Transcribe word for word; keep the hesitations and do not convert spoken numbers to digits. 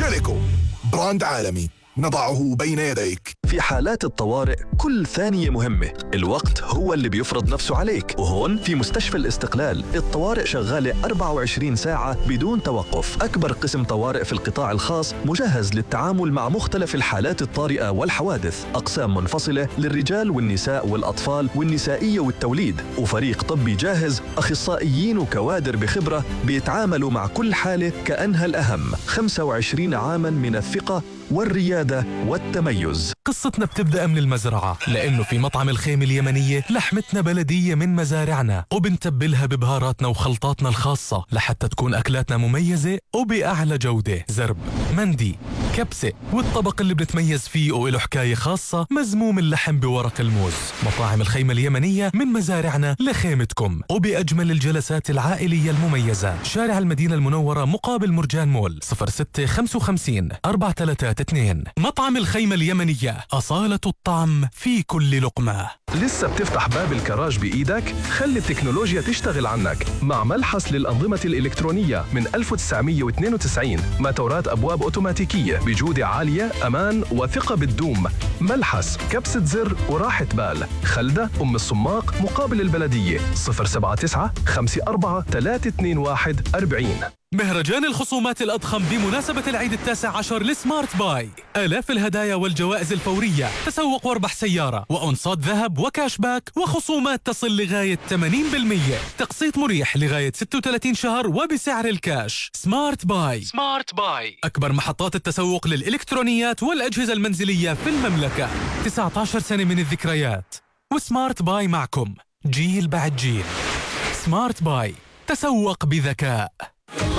جيليكو، براند عالمي نضعه بين يديك. في حالات الطوارئ كل ثانية مهمة، الوقت هو اللي بيفرض نفسه عليك. وهون في مستشفى الاستقلال الطوارئ شغالة أربعة وعشرين ساعة بدون توقف. أكبر قسم طوارئ في القطاع الخاص مجهز للتعامل مع مختلف الحالات الطارئة والحوادث. أقسام منفصلة للرجال والنساء والأطفال والنسائية والتوليد، وفريق طبي جاهز، أخصائيين وكوادر بخبرة بيتعاملوا مع كل حالة كأنها الأهم. خمسة وعشرين عاماً من الثقة والريادة والتميز. قصتنا بتبدأ من المزرعة، لأنه في مطعم الخيمة اليمنية لحمتنا بلدية من مزارعنا، وبنتبلها ببهاراتنا وخلطاتنا الخاصة لحتى تكون أكلاتنا مميزة وبأعلى جودة. زرب، مندي، كبسة، والطبق اللي بنتميز فيه وله حكاية خاصة مزموم اللحم بورق الموز. مطاعم الخيمة اليمنية من مزارعنا لخيمتكم، وبأجمل الجلسات العائلية المميزة. شارع المدينة المنورة مقابل مرجان مول، صفر ستة خمسة خمسين أربعة ثلاثة اثنين. مطعم الخيمة اليمنية، أصالة الطعم في كل لقمة. لسه بتفتح باب الكراج بإيدك؟ خلي التكنولوجيا تشتغل عنك مع ملحس للأنظمة الإلكترونية من ألف وتسعمية واثنين وتسعين. موتورات أبواب أوتوماتيكية بجودة عالية، أمان وثقة بتدوم. ملحس، كبسة زر وراحة بال. خلدة أم الصماق مقابل البلدية، صفر سبعة تسعة خمسة أربعة ثلاثة اثنين واحد أربعين. مهرجان الخصومات الأضخم بمناسبة العيد التاسع عشر لسمارت باي، آلاف الهدايا والجوائز الفورية، تسوق واربح سيارة وأنصات ذهب وكاش باك وخصومات تصل لغاية ثمانين بالمئة، تقسيط مريح لغاية ستة وثلاثين شهر وبسعر الكاش. سمارت باي، سمارت باي أكبر محطات التسوق للإلكترونيات والأجهزة المنزلية في المملكة. تسعة عشر سنة من الذكريات، وسمارت باي معكم جيل بعد جيل. سمارت باي، تسوق بذكاء.